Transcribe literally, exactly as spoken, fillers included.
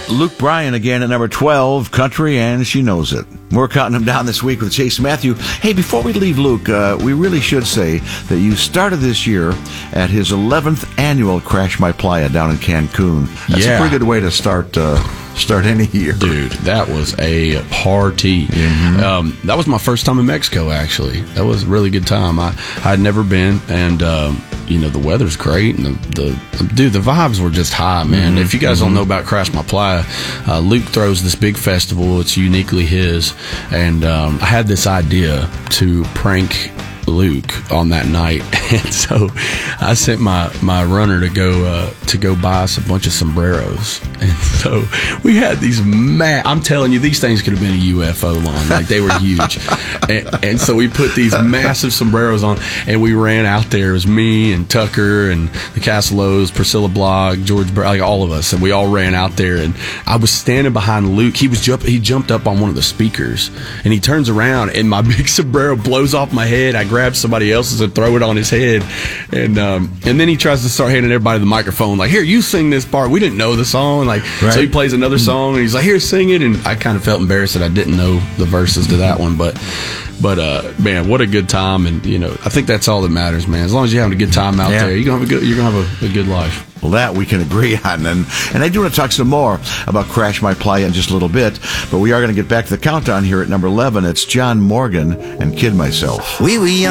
Luke Bryan again at number twelve, Country, and She Knows It. We're counting him down this week with Chase Matthew. Hey, before we leave Luke, uh, we really should say that you started this year at his eleventh annual Crash My Playa down in Cancun. That's yeah. a pretty good way to start uh, start any year. Dude, that was a party. Mm-hmm. Um, that was my first time in Mexico, actually. That was a really good time. I I'd never been, and um, you know, the weather's great, and the, the dude, the vibes were just high, man. Mm-hmm. If you guys mm-hmm. don't know about Crash My Playa, uh, Luke throws this big festival. It's uniquely his, and um, I had this idea to prank Luke on that night, and so I sent my my runner to go uh, to go buy us a bunch of sombreros, and so we had these ma- I'm telling you, these things could have been a U F O lawn, like they were huge, and, and so we put these massive sombreros on, and we ran out there. It was me and Tucker and the Castellos, Priscilla Blogg, George, Bur- like all of us, and we all ran out there. And I was standing behind Luke. He was jump- he jumped up on one of the speakers, and he turns around, and my big sombrero blows off my head. I grab somebody else's and throw it on his head, and um, and then he tries to start handing everybody the microphone, like, here, you sing this part. We didn't know the song, like, right. So he plays another song, and he's like, here, sing it. And I kind of felt embarrassed that I didn't know the verses to that one, but but uh, man, what a good time. And you know, I think that's all that matters, man. As long as you're having a good time out yeah. there, you're gonna have a good you're gonna have a, a good life. Well, that we can agree on. And, and I do want to talk some more about Crash My Playa in just a little bit, but we are going to get back to the countdown here at number eleven. It's John Morgan and Kid Myself. Oui, oui.